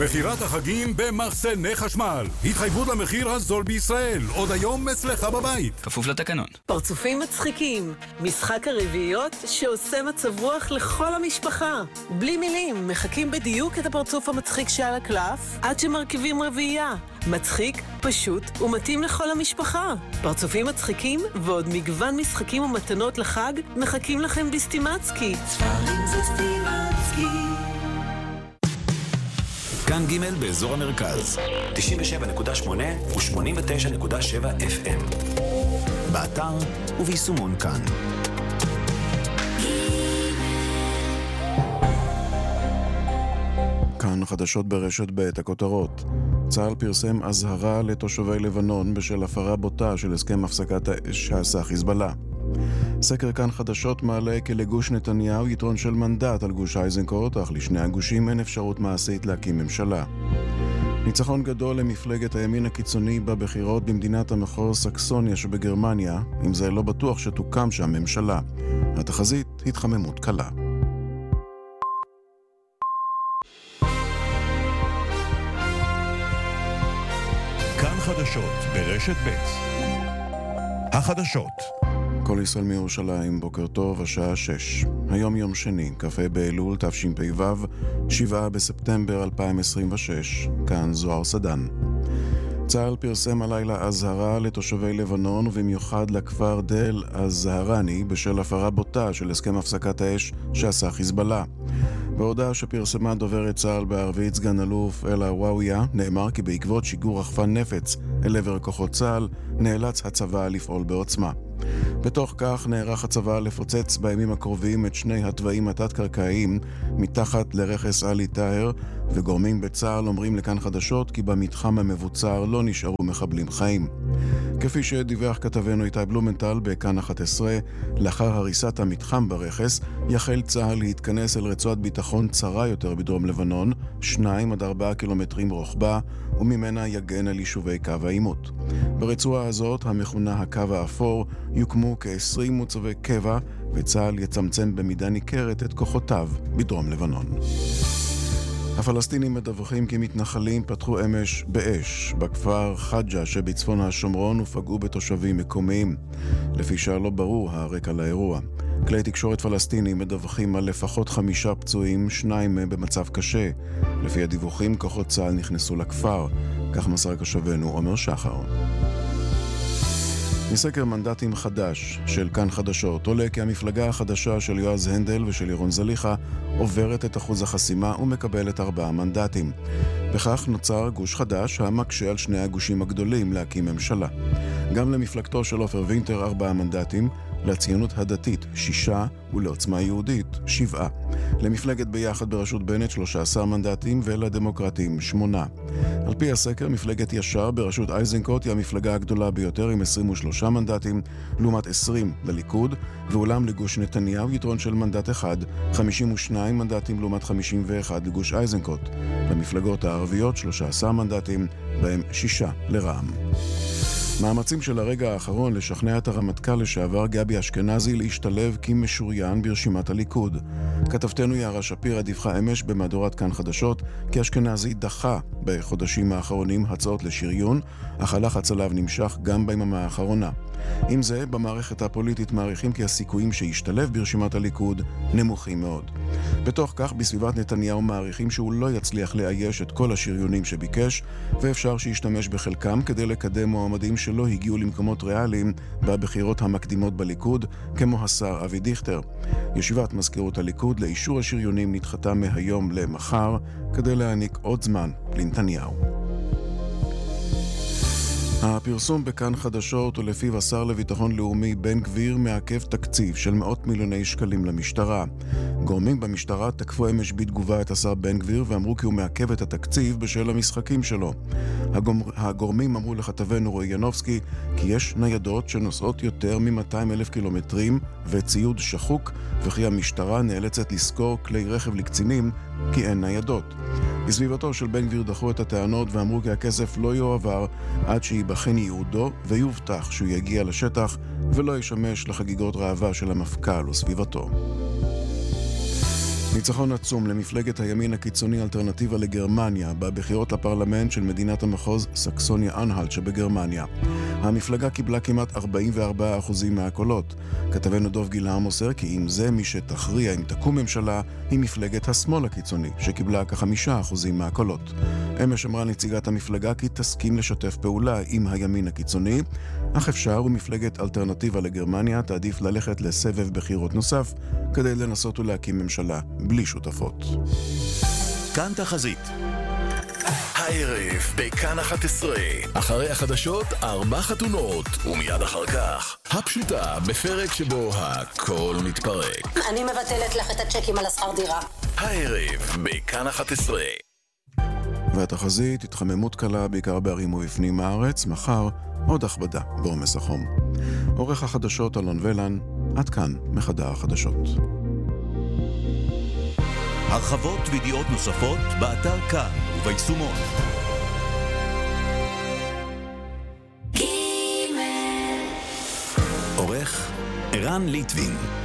מחירת החגים במחסני חשמל. התחייבות למחיר הזול בישראל. עוד היום אצלך בבית. כפוף לתקנון. פרצופים מצחיקים. משחק הרביעיות שעושה מצב רוח לכל המשפחה. בלי מילים, מחכים בדיוק את הפרצוף המצחיק שעל הקלף עד שמרכיבים רביעייה. מצחיק, פשוט ומתאים לכל המשפחה. פרצופים מצחיקים ועוד מגוון משחקים ומתנות לחג מחכים לכם בסטימצקי. ספרים זה סטימצקי. כאן ג' באזור המרכז 97.8 ו-89.7 FM באתר וביישומון כאן. כאן חדשות ברשת ב' הכותרות. צה"ל פרסם אזהרה לתושבי לבנון בשל הפרה בוטה של הסכם הפסקת האש שעשה חיזבאללה. סקר כאן חדשות מעלה כי לגוש נתניהו יתרון של מנדט על גוש איזנקוט, אך לשני הגושים אין אפשרות מעשית להקים ממשלה. ניצחון גדול למפלגת הימין הקיצוני בבחירות במדינת המחוז סקסוניה שבגרמניה, אם זה לא בטוח שתוקם שם ממשלה. התחזית התחממות קלה. כאן חדשות ברשת ב' החדשות כל ישראל מירושלים, בוקר טוב, השעה 6. היום יום שני, כ"ה באלול תשפ"ו, 7 בספטמבר 2026. כאן זוהר סדן. צה"ל פרסם הלילה אזהרה לתושבי לבנון ובמיוחד לכפר דל הזהרני בשל הפרה בוטה של הסכם הפסקת האש שעשה חיזבאללה. בהודעה שפרסמה דוברת צה"ל בערבית סגן אלוף אל הוואויה, נאמר כי בעקבות שיגור רחפן נפץ אל עבר כוחות צה"ל נאלץ הצבא לפעול בעוצמה. בתוך כך נערך הצבא לפוצץ בימים הקרובים את שני התוואים התת-קרקעיים מתחת לרכס עלי טאהר, וגורמים בצה"ל אומרים לכאן חדשות כי במתחם המבוצר לא נשארו מחבלים חיים. כפי שדיווח כתבנו איתי בלומנטל בכאן 11, לאחר הריסת המתחם ברכס יחל צה"ל להתכנס אל רצועת ביטחון צרה יותר בדרום לבנון, 2 עד 4 קילומטרים רוחבה, וממנה יגן על יישובי קו העימות. ברצועה הזאת, המכונה הקו האפור, יוקמו כ-20 מוצבי קבע, וצה"ל יצמצם במידה ניכרת את כוחותיו בדרום לבנון. הפלסטינים מדווחים כי מתנחלים פתחו אמש באש בכפר חג'ה שבצפון השומרון ופגעו בתושבים מקומיים. לפי שלא ברור הרקע לאירוע. כלי תקשורת פלסטינים מדווחים על לפחות 5 פצועים, 2 במצב קשה. לפי הדיווחים, כוחות צה"ל נכנסו לכפר. כך מסר כתבנו עומר שחר. מסקר מנדטים חדש של כאן חדשות עולה כי המפלגה החדשה של יועז הנדל ושל ירון זליכה עוברת את אחוז החסימה ומקבלת 4 מנדטים. בכך נוצר גוש חדש המקשה על שני הגושים הגדולים להקים ממשלה. גם למפלגתו של עופר וינטר 4 מנדטים, לציונות הדתית 6 ולעוצמה יהודית 7. למפלגת ביחד בראשות בנט 13 מנדטים ולדמוקרטים 8. על פי הסקר, מפלגת ישר בראשות איזנקוט היא המפלגה הגדולה ביותר עם 23 מנדטים, לעומת 20 לליכוד, ואולם לגוש נתניהו יתרון של מנדט אחד, 52 מנדטים לעומת 51 לגוש איזנקוט. למפלגות הערביות 13 מנדטים, בהם 6 לרע"מ. מאמצים של הרגע האחרון לשכנע את הרמטכ"ל לשעבר גבי אשכנזי להשתלב כמשוריין ברשימת הליכוד. כתבתנו יערה שפירא דיווחה אמש במהדורת כאן חדשות כי אשכנזי דחה בחודשים האחרונים הצעות לשריון, אך הלחץ עליו נמשך גם ביממה האחרונה. עם זה, במערכת הפוליטית מעריכים כי הסיכויים שישתלב ברשימת הליכוד נמוכים מאוד. בתוך כך, בסביבת נתניהו מעריכים שהוא לא יצליח לאייש את כל השריונים שביקש, ואפשר שישתמש בחלקם כדי לקדם מועמדים שלא הגיעו למקומות ריאליים בבחירות המקדימות בליכוד, כמו השר אבי דיכטר. ישיבת מזכירות הליכוד לאישור השריונים נדחתה מהיום למחר, כדי להעניק עוד זמן לנתניהו. הפרסום בכאן חדשות ולפיו השר לביטחון לאומי בן גביר מעכב תקציב של מאות מיליוני שקלים למשטרה. גורמים במשטרה תקפו אמש בתגובה את השר בן גביר ואמרו כי הוא מעכב את התקציב בשל המשחקים שלו. הגורמים אמרו לכתבנו רועי ינובסקי כי יש ניידות שנוסעות יותר מ-200,000 קילומטרים וציוד שחוק, וכי המשטרה נאלצת לשכור כלי רכב לקצינים כי אין ניידות. בסביבתו של בן גביר דחו את הטענות ואמרו כי הכסף לא יועבר עד שיבחן ייעודו ויובטח שהוא יגיע לשטח ולא ישמש לחגיגות ראווה של המפכ"ל וסביבתו. ניצחון עצום למפלגת הימין הקיצוני אלטרנטיבה לגרמניה בבחירות לפרלמנט של מדינת המחוז סקסוניה-אנהלט שבגרמניה. המפלגה קיבלה כמעט 44% מהקולות. כתבנו דוב גילהר מוסר כי אם זה מי שתכריע אם תקום ממשלה היא מפלגת השמאל הקיצוני שקיבלה כ5% מהקולות. אמש אמרה נציגת המפלגה כי תסכים לשתף פעולה עם הימין הקיצוני, אך אפשר ומפלגת אלטרנטיבה לגרמניה תעדיף ללכת לסבב בחירות נוסף כדי לנסות ולהקים ממשלה בלי שותפות. כאן תחזית. הערב בכאן 11. אחרי החדשות 4 חתונות, ומיד אחר כך הפשוטה בפרק שבו הכל מתפרק. אני מבטלת לך את הצ'קים על השכר דירה. הערב בכאן 11. והתחזית, התחממות קלה בעיקר בערים ובפנים הארץ, מחר עוד הכבדה בעומס החום. עורך החדשות אלון ולן, עד כאן מחדר החדשות. הרחבות וידיעות נוספות באתר כאן וביישומון. עורך ערן ליטבין.